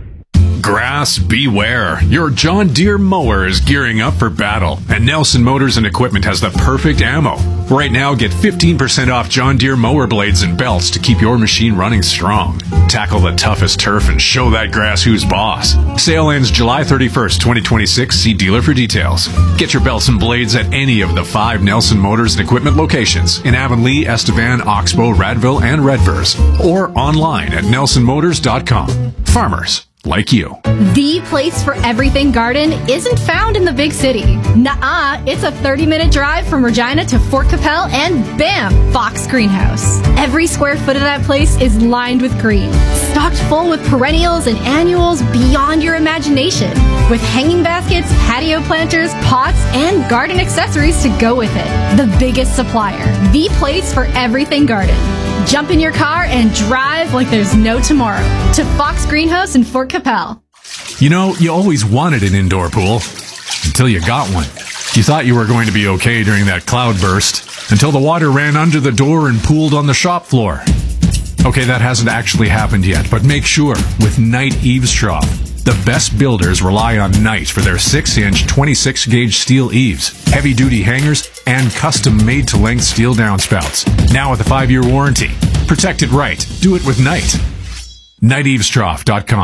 Speaker 19: Grass beware. Your John Deere mower is gearing up for battle, and Nelson Motors and Equipment has the perfect ammo. Right now, get 15% off John Deere mower blades and belts to keep your machine running strong. Tackle the toughest turf and show that grass who's boss. Sale ends July 31st, 2026. See dealer for details. Get your belts and blades at any of the 5 Nelson Motors and Equipment locations in Avonlea, Estevan, Oxbow, Radville, and Redvers, or online at nelsonmotors.com. Farmers like you.
Speaker 1: The place for everything garden isn't found in the big city. Nuh-uh, it's a 30-minute drive from Regina to Fort Capel, and bam, Fox Greenhouse. Every square foot of that place is lined with green, stocked full with perennials and annuals beyond your imagination, with hanging baskets, patio planters, pots, and garden accessories to go with it. The biggest supplier, the place for everything garden. Jump in your car and drive like there's no tomorrow to Fox Greenhouse in Fort Capel.
Speaker 19: You know, you always wanted an indoor pool until you got one. You thought you were going to be okay during that cloud burst until the water ran under the door and pooled on the shop floor. Okay, that hasn't actually happened yet, but make sure with Knight Eaves Trough. The best builders rely on Knight for their 6-inch, 26-gauge steel eaves, heavy-duty hangers, and custom made-to-length steel downspouts. Now with a 5-year warranty. Protect it right. Do it with Knight. KnightEavesTrough.com.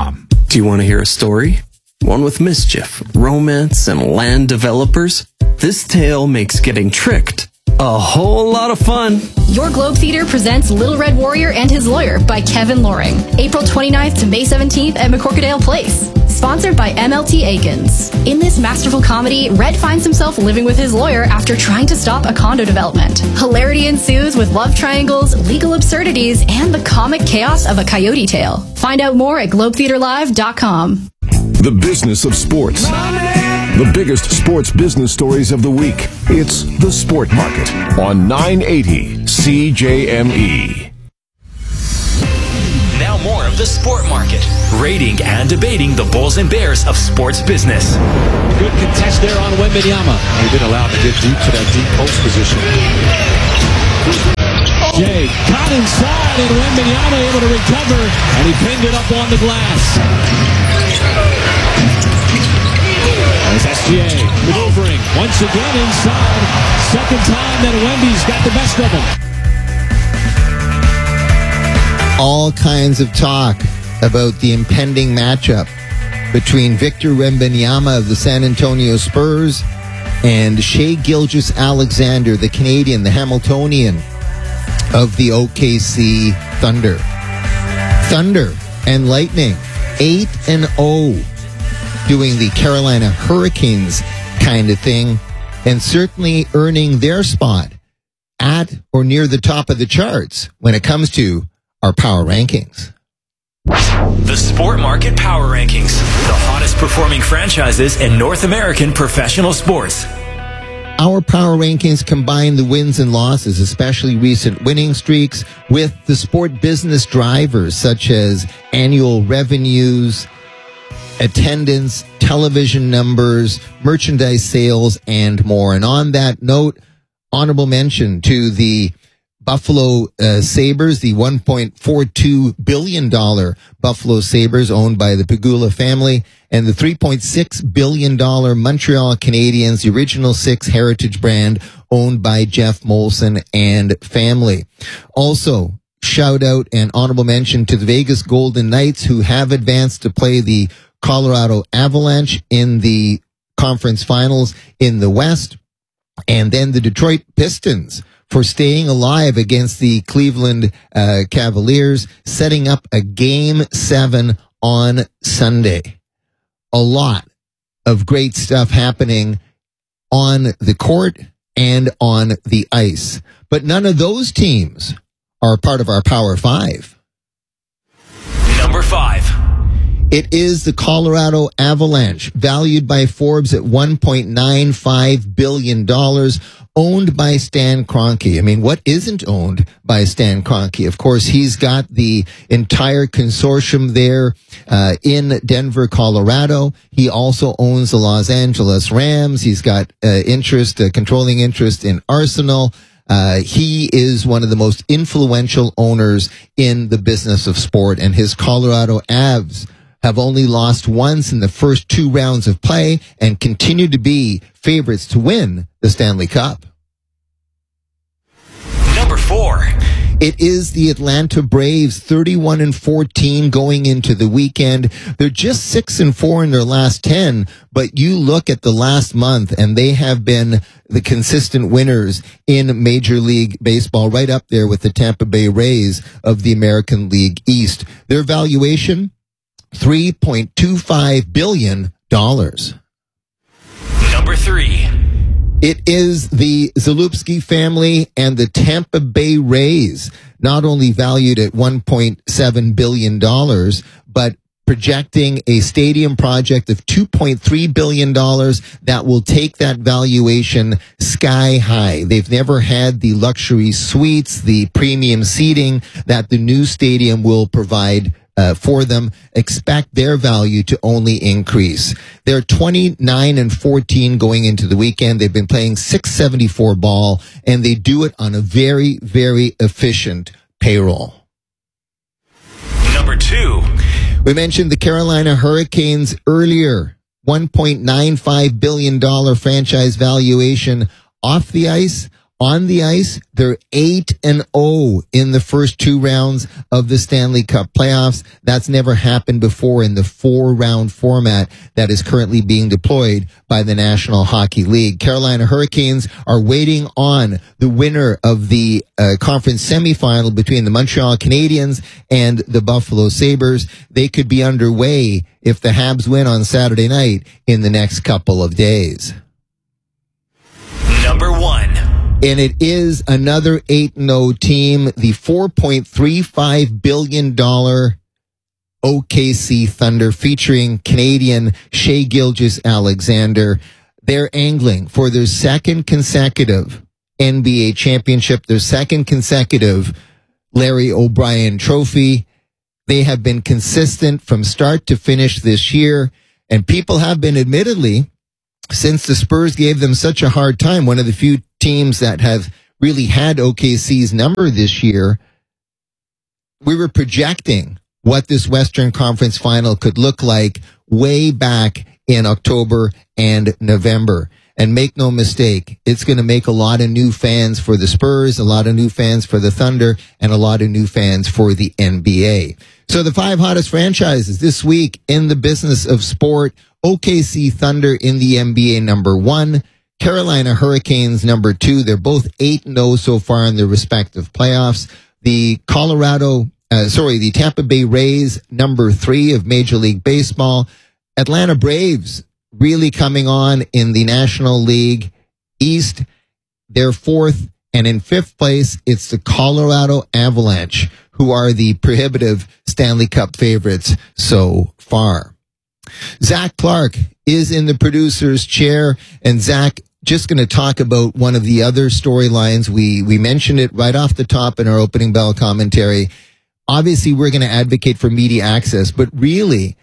Speaker 5: Do you want to hear a story? One with mischief, romance, and land developers? This tale makes getting tricked a whole lot of fun.
Speaker 1: Your Globe Theater presents Little Red Warrior and His Lawyer by Kevin Loring. April 29th to May 17th at McCorkadale Place. Sponsored by MLT Aikens. In this masterful comedy, Red finds himself living with his lawyer after trying to stop a condo development. Hilarity ensues with love triangles, legal absurdities, and the comic chaos of a coyote tale. Find out more at globetheaterlive.com.
Speaker 2: The business of sports. The biggest sports business stories of the week. It's The Sport Market on 980 CJME.
Speaker 3: Now more of The Sport Market, rating and debating the Bulls and Bears of sports business.
Speaker 17: Good contest there on Wembanyama.
Speaker 22: He did allow him to get deep to that deep post position.
Speaker 17: Jay caught inside, and Wembanyama able to recover, and he pinned it up on the glass. There's SGA maneuvering once again inside. Second time that Wemby's got the best of him.
Speaker 4: All kinds of talk about the impending matchup between Victor Wembanyama of the San Antonio Spurs and Shai Gilgeous-Alexander, the Canadian, the Hamiltonian of the OKC Thunder. Thunder and Lightning, 8-0, doing the Carolina Hurricanes kind of thing, and certainly earning their spot at or near the top of the charts when it comes to our power rankings.
Speaker 3: The Sport Market Power Rankings, the hottest performing franchises in North American professional sports.
Speaker 4: Our power rankings combine the wins and losses, especially recent winning streaks, with the sport business drivers such as annual revenues, attendance, television numbers, merchandise sales, and more. And on that note, honorable mention to the Buffalo Sabres, the $1.42 billion Buffalo Sabres owned by the Pegula family, and the $3.6 billion Montreal Canadiens, the Original Six Heritage brand owned by Jeff Molson and family. Also, shout out and honorable mention to the Vegas Golden Knights, who have advanced to play the Colorado Avalanche in the conference finals in the West, and then the Detroit Pistons for staying alive against the Cleveland Cavaliers, setting up a Game 7 on Sunday. A lot of great stuff happening on the court and on the ice. But none of those teams are part of our Power 5.
Speaker 3: Number 5.
Speaker 4: It is the Colorado Avalanche, valued by Forbes at $1.95 billion, owned by Stan Kroenke. I mean, what isn't owned by Stan Kroenke? Of course, he's got the entire consortium there in Denver, Colorado. He also owns the Los Angeles Rams. He's got controlling interest in Arsenal. He is one of the most influential owners in the business of sport, and his Colorado Avs have only lost once in the first 2 rounds of play and continue to be favorites to win the Stanley Cup.
Speaker 3: Number 4.
Speaker 4: It is the Atlanta Braves, 31-14 going into the weekend. They're just 6-4 in their last 10, but you look at the last month and they have been the consistent winners in Major League Baseball, right up there with the Tampa Bay Rays of the American League East. Their valuation, $3.25 billion.
Speaker 3: Number 3.
Speaker 4: It is the Zalupski family and the Tampa Bay Rays, not only valued at $1.7 billion, but projecting a stadium project of $2.3 billion that will take that valuation sky high. They've never had the luxury suites, the premium seating that the new stadium will provide for them. Expect their value to only increase. They're 29-14 going into the weekend. They've been playing .674 ball, and they do it on a very, very efficient payroll.
Speaker 3: Number 2.
Speaker 4: We mentioned the Carolina Hurricanes earlier. $1.95 billion franchise valuation off the ice. On the ice, they're 8-0 in the first 2 rounds of the Stanley Cup playoffs. That's never happened before in the 4-round format that is currently being deployed by the National Hockey League. Carolina Hurricanes are waiting on the winner of the conference semifinal between the Montreal Canadiens and the Buffalo Sabres. They could be underway if the Habs win on Saturday night in the next couple of days.
Speaker 3: Number 1.
Speaker 4: And it is another 8-0 team, the $4.35 billion OKC Thunder, featuring Canadian Shai Gilgeous-Alexander. They're angling for their second consecutive NBA championship, their second consecutive Larry O'Brien trophy. They have been consistent from start to finish this year, and people have been, admittedly, since the Spurs gave them such a hard time, one of the few teams that have really had OKC's number this year, we were projecting what this Western Conference final could look like way back in October and November. And make no mistake, it's going to make a lot of new fans for the Spurs, a lot of new fans for the Thunder, and a lot of new fans for the NBA. So the 5 hottest franchises this week in the business of sport: OKC Thunder in the NBA, number 1. Carolina Hurricanes, number 2. They're both 8-0 so far in their respective playoffs. The Tampa Bay Rays, number 3 of Major League Baseball. Atlanta Braves really coming on in the National League East. They're 4th. And in 5th place, it's the Colorado Avalanche, who are the prohibitive Stanley Cup favorites so far. Zach Clark is in the producer's chair. And Zach, just going to talk about one of the other storylines. We mentioned it right off the top in our opening bell commentary. Obviously, we're going to advocate for media access, but really,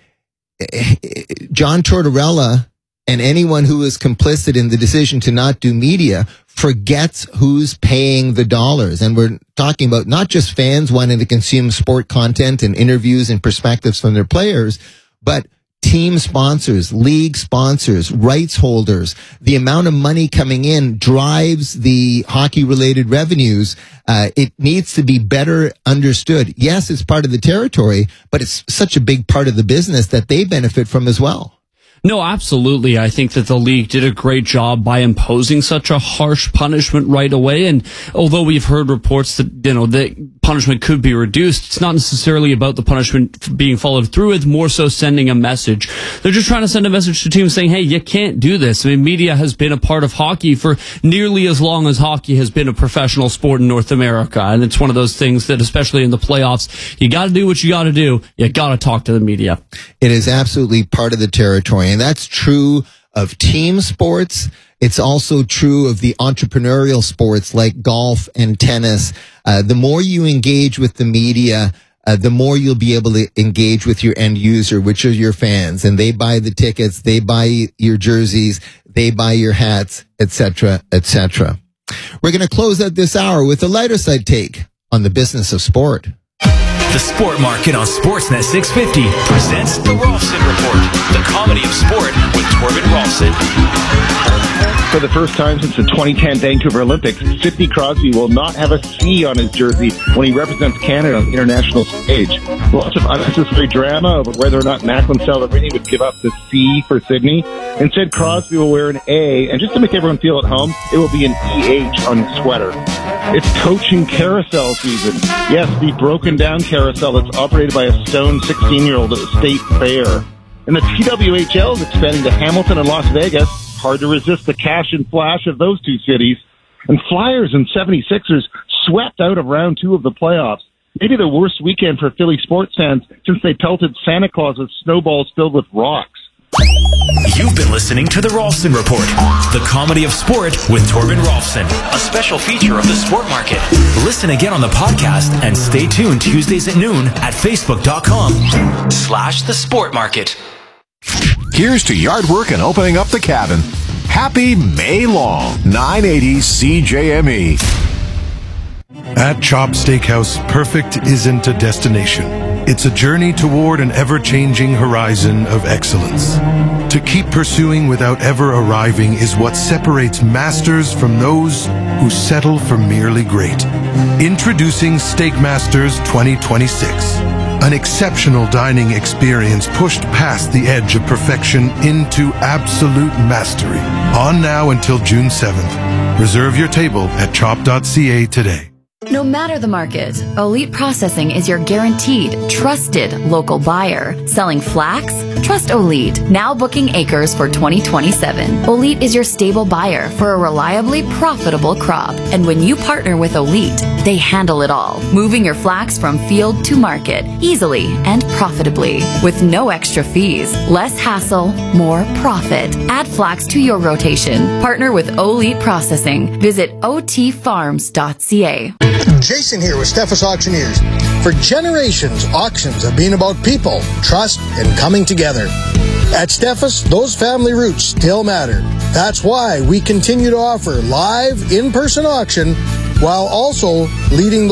Speaker 4: John Tortorella and anyone who is complicit in the decision to not do media forgets who's paying the dollars. And we're talking about not just fans wanting to consume sport content and interviews and perspectives from their players, but team sponsors, league sponsors, rights holders. The amount of money coming in drives the hockey-related revenues. It needs to be better understood. Yes, it's part of the territory, but it's such a big part of the business that they benefit from as well.
Speaker 6: No, absolutely. I think that the league did a great job by imposing such a harsh punishment right away. And although we've heard reports that, the punishment could be reduced, it's not necessarily about the punishment being followed through. It's more so sending a message. They're just trying to send a message to teams saying, hey, you can't do this. I mean, media has been a part of hockey for nearly as long as hockey has been a professional sport in North America. And it's one of those things that, especially in the playoffs, you got to do what you got to do. You got to talk to the media.
Speaker 4: It is absolutely part of the territory. And that's true of team sports. It's also true of the entrepreneurial sports like golf and tennis. The more you engage with the media, the more you'll be able to engage with your end user, which are your fans. And they buy the tickets, they buy your jerseys, they buy your hats, etc., etc. We're going to close out this hour with a lighter side take on the business of sport.
Speaker 3: The Sport Market on Sportsnet 650 presents The Rolfson Report, the comedy of sport with Torben Rolfson.
Speaker 7: For the first time since the 2010 Vancouver Olympics, Sidney Crosby will not have a C on his jersey when he represents Canada on the international stage. Lots of unnecessary drama over whether or not Macklin Celebrini would give up the C for Sidney. Instead, Crosby will wear an A, and just to make everyone feel at home, it will be an EH on his sweater. It's coaching carousel season. Yes, the broken down carousel that's operated by a stoned 16-year-old at a state fair. And the TWHL is expanding to Hamilton and Las Vegas. Hard to resist the cash and flash of those two cities. And Flyers and 76ers swept out of round 2 of the playoffs. Maybe the worst weekend for Philly sports fans since they pelted Santa Claus with snowballs filled with rocks.
Speaker 3: You've been listening to The Rolfson Report, the comedy of sport with Torben Rolfson, a special feature of the Sport Market. Listen again on the podcast and stay tuned Tuesdays at noon at facebook.com/The Sport Market.
Speaker 2: Here's to yard work and opening up the cabin. Happy May long, 980 CJME.
Speaker 23: At Chop Steakhouse, perfect isn't a destination.
Speaker 8: It's a journey toward an ever-changing horizon of excellence. To keep pursuing without ever arriving is what separates masters from those who settle for merely great. Introducing Steak Masters 2026. An exceptional dining experience pushed past the edge of perfection into absolute mastery. On now until June 7th. Reserve your table at chop.ca today.
Speaker 14: No matter the market, Olite Processing is your guaranteed, trusted local buyer. Selling flax? Trust Olite. Now booking acres for 2027. Olite is your stable buyer for a reliably profitable crop. And when you partner with Olite, they handle it all, moving your flax from field to market easily and profitably. With no extra fees, less hassle, more profit. Add flax to your rotation. Partner with Olite Processing. Visit otfarms.ca.
Speaker 10: Jason here with Steffes Auctioneers. For generations, auctions have been about people, trust, and coming together. At Steffes, those family roots still matter. That's why we continue to offer live, in-person auction while also leading the